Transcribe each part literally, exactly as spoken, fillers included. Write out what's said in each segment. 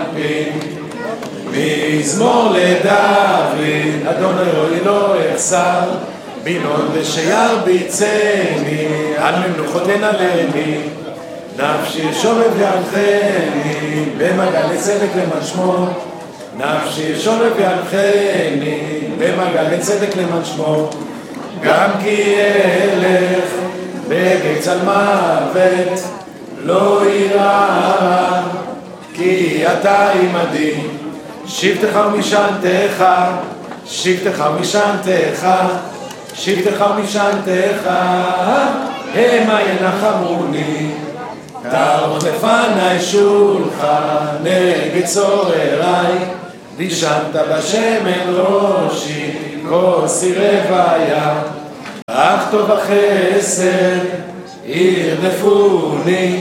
אלפין, מזמור לדוד, אדון אלוהי לא אחסר, בינון ושירביצני, על מנוחות תנעלני, נפשי שובב ינחני, במעגל לצדק למען שמו, נפשי שובב ינחני, במעגל לצדק למען שמו, גם כי אלך בגיא צל מוות, לא יירא, כי אתה עמדי, שבטך ומשענתך, שבטך ומשענתך, שבטך ומשענתך, המה ינחמוני, תערוך לפני שולחן נגד צורריי, דישנת בשמן ראשי, כוסי רוויה, אך טוב החסד, ירדפוני,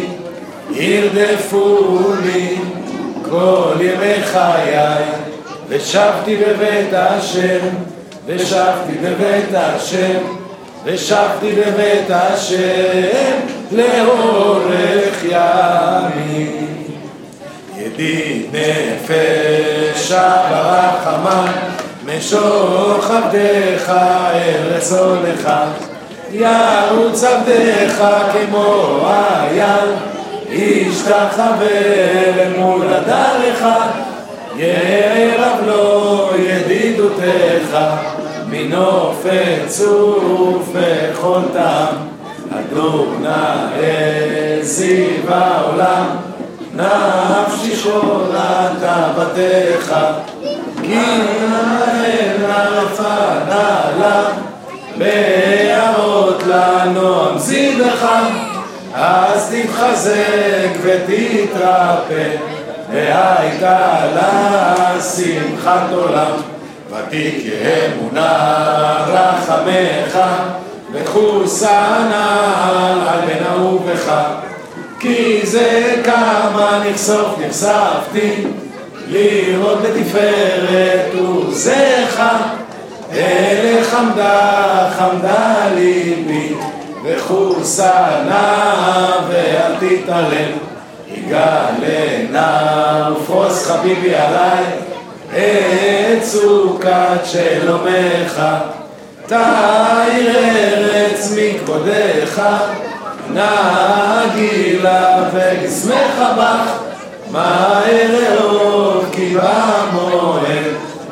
ירדפוני, כל ימי חיי, ושבתי בבית השם, ושבתי בבית השם, ושבתי בבית השם, לאורך ימים. ידיד נפש ברחמן, משוך עבדך ארץ הולך, ירוץ עבדך כמו אייל, ישתחווה מול דרך, יערב לו ידידותך, מנופת צוף וכל טעם, אדוני זיו העולם, נפשי שורת אהבתך, כי נהנה לפניו, בהערות לנועם זיווך, אז תתחזק ותתרפא, והייתה לה שמחת עולם, ותיקי אמונה רחמך, וחוסנה על בן אהובך, כי זה כמה נחשוף נחשפתי, לראות לתפארת עוזך, אלה חמדה חמדה ליבי, וחוסנה ואל תתעלם, יגלנה ופרוס חביבי עליי, את סוכת שלומך, תאיר ארץ מכבודך, נגילה וגשמך בך, מהר אהוב כי במועד,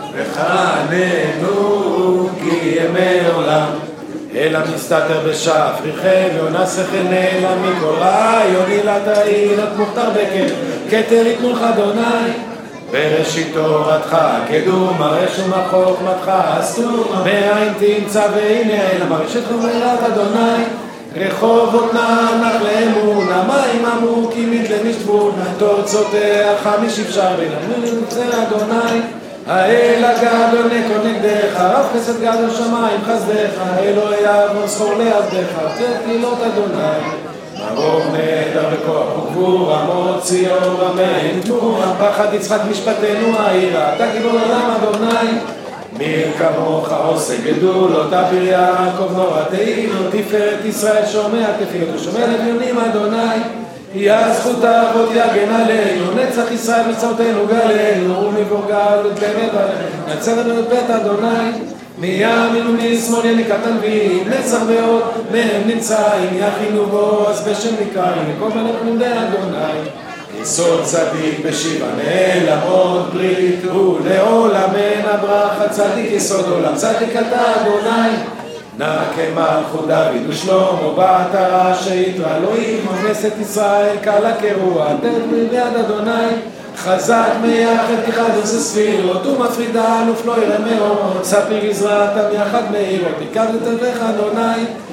וחננו כי ימי עולם. אלא מסתתר בשפריכם, יונה שכל נעלם מכל רעיון, עילת העילת מוכתר בקר, כתר יתנו לך אדוני, בראשית תורתך קדום, הרש ומחוכמתך אסור, בעין תמצא והנה אלא מרשת חומרת אדוני, רחובות נענך לאמונה, מים עמוקים מתלנשתבון, תוצאותיך משפשר בינם לנצר אדוני, האל הגדול נקוד נגדך, רב חסד גדול שמיים חסדך, אלוהי אבון זכור לעבדך, תהילות אדוני, מרום נהדר וכוח וגבור, מוציא אור אמן, תמורה, פחד יצחק משפטנו העירה, אתה גיבור עולם אדוני, מי כמוך עושה גדולות, אביר יעקב נורתנו, תפארת ישראל שומע תפארת, ושומע לביונים אדוני, יהיה זכות האבות יגן עלינו, נצח ישראל מצאותינו גלנו, ומבור גלות באמת נצר לנו את בית אדוני, מימין ומשמאל יניקתן ויים, נצח ועוד מהם נמצאים, יכינו בו אז בשם נקראים, מכל מלך נמדי אדוני, יסוד צדיק בשיבה נעלמות ברית, ולעולם אין הברכה צדיק יסוד עולם, צדיק אתה אדוני, נא כמלכות דוד ושלמה בת הרש יתרא אלוהים, כנסת ישראל קלה כרוח, דרך ביד אדוני, חזק מייחד כחד עושה ספירות, ומפרידה אלוף לא ירא מאור, ספיר גזרתם יחד מאירות, עיקר לטבך אדוני,